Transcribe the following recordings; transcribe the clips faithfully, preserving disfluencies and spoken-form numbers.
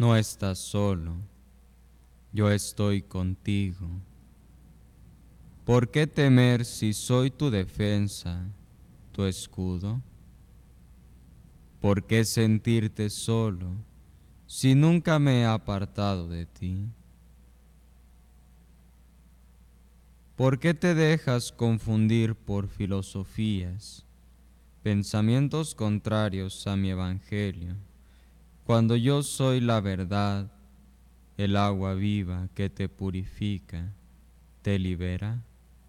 No estás solo, yo estoy contigo. ¿Por qué temer si soy tu defensa, tu escudo? ¿Por qué sentirte solo si nunca me he apartado de ti? ¿Por qué te dejas confundir por filosofías, pensamientos contrarios a mi evangelio, cuando yo soy la verdad, el agua viva que te purifica, te libera?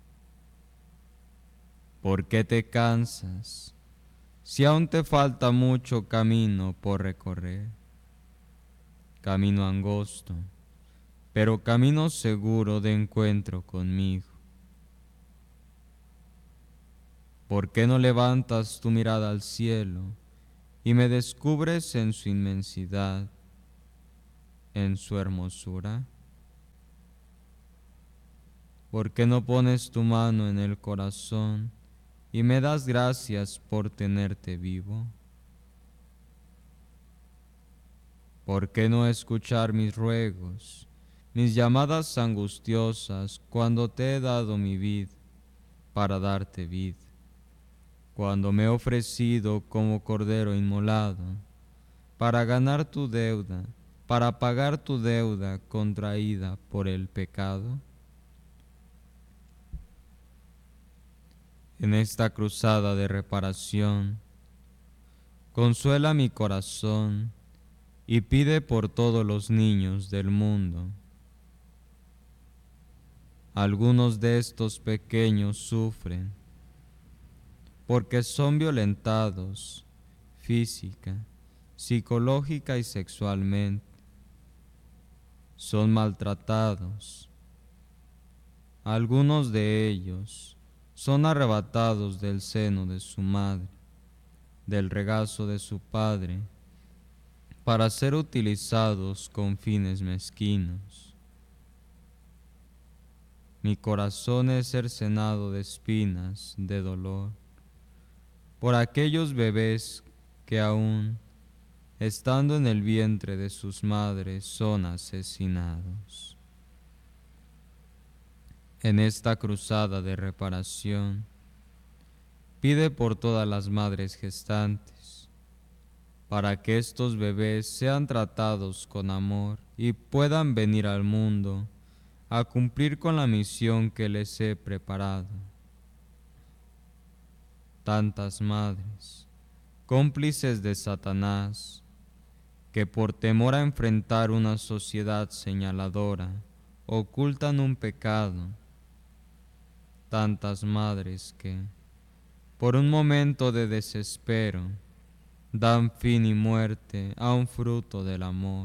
¿Por qué te cansas si aún te falta mucho camino por recorrer? Camino angosto, pero camino seguro de encuentro conmigo. ¿Por qué no levantas tu mirada al cielo y me descubres en su inmensidad, en su hermosura? ¿Por qué no pones tu mano en el corazón y me das gracias por tenerte vivo? ¿Por qué no escuchar mis ruegos, mis llamadas angustiosas cuando te he dado mi vida para darte vida? Cuando me he ofrecido como cordero inmolado para ganar tu deuda, para pagar tu deuda contraída por el pecado. En esta cruzada de reparación, consuela mi corazón y pide por todos los niños del mundo. Algunos de estos pequeños sufren porque son violentados física, psicológica y sexualmente. Son maltratados. Algunos de ellos son arrebatados del seno de su madre, del regazo de su padre, para ser utilizados con fines mezquinos. Mi corazón es cercenado de espinas, de dolor, por aquellos bebés que aún, estando en el vientre de sus madres, son asesinados. En esta cruzada de reparación, pide por todas las madres gestantes, para que estos bebés sean tratados con amor y puedan venir al mundo a cumplir con la misión que les he preparado. Tantas madres, cómplices de Satanás, que por temor a enfrentar una sociedad señaladora, ocultan un pecado. Tantas madres que, por un momento de desespero, dan fin y muerte a un fruto del amor.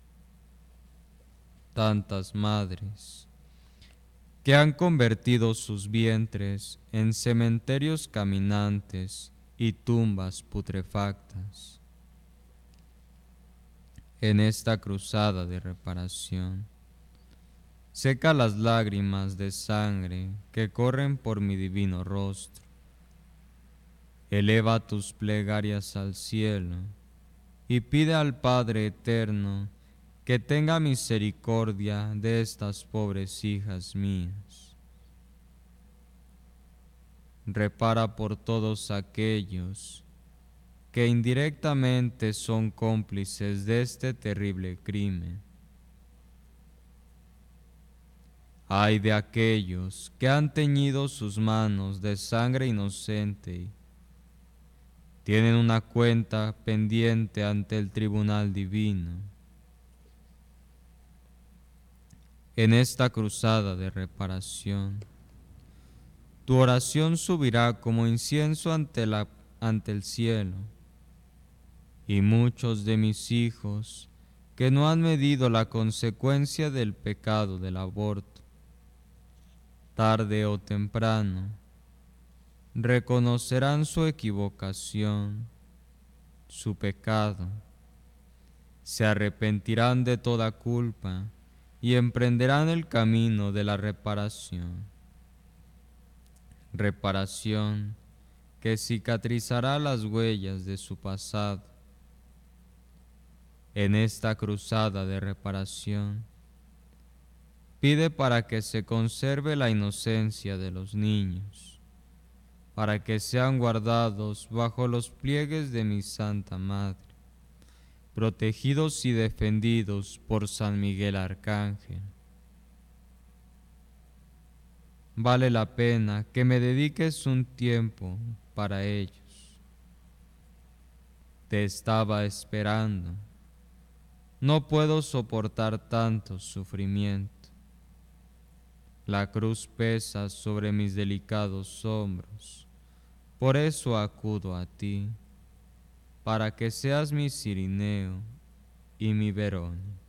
Tantas madres que han convertido sus vientres en cementerios caminantes y tumbas putrefactas. En esta cruzada de reparación, seca las lágrimas de sangre que corren por mi divino rostro. Eleva tus plegarias al cielo y pide al Padre eterno que tenga misericordia de estas pobres hijas mías. Repara por todos aquellos que indirectamente son cómplices de este terrible crimen. Ay de aquellos que han teñido sus manos de sangre inocente y tienen una cuenta pendiente ante el tribunal divino. En esta cruzada de reparación, tu oración subirá como incienso ante, la, ante el cielo, y muchos de mis hijos que no han medido la consecuencia del pecado del aborto, tarde o temprano, reconocerán su equivocación, su pecado, se arrepentirán de toda culpa y emprenderán el camino de la reparación. Reparación que cicatrizará las huellas de su pasado. en esta cruzada de reparación. Pide para que se conserve la inocencia de los niños, para que sean guardados bajo los pliegues de mi Santa Madre, protegidos y defendidos por San Miguel Arcángel. Vale la pena que me dediques un tiempo para ellos. Te estaba esperando. No puedo soportar tanto sufrimiento. La cruz pesa sobre mis delicados hombros. Por eso acudo a ti, para que seas mi Cirineo y mi Verón.